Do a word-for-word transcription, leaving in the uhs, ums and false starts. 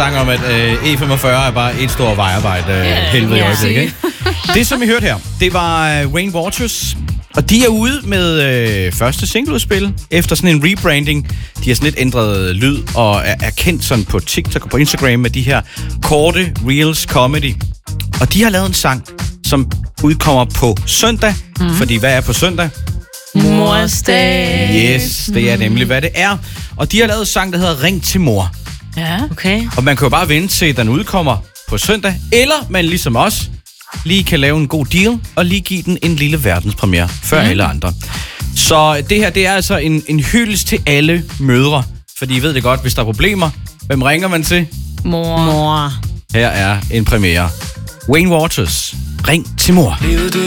sang om, at øh, E femogfyrre er bare et stort vejarbejde øh, Yeah, helvede i yeah. øjeblikket, ikke? Det, som I hørte her, det var øh, Wayne Waters. Og de er ude med øh, første singleudspil efter sådan en rebranding. De har sådan lidt ændret lyd og er, er kendt sådan på TikTok og på Instagram med de her korte reels comedy. Og de har lavet en sang, som udkommer på søndag. Mm. Fordi hvad er på søndag? Morsdag. Yes, det er nemlig, hvad det er. Og de har lavet en sang, der hedder Ring til mor. Ja. Okay. Og man kan jo bare vente til, at den udkommer på søndag. Eller man ligesom os lige kan lave en god deal og lige give den en lille verdenspremiere før mm. alle andre. Så det her, det er altså en, en hyldest til alle mødre. Fordi I ved det godt, hvis der er problemer, hvem ringer man til? Mor. Mor. Her er en premiere. Wayne Waters, Ring til mor.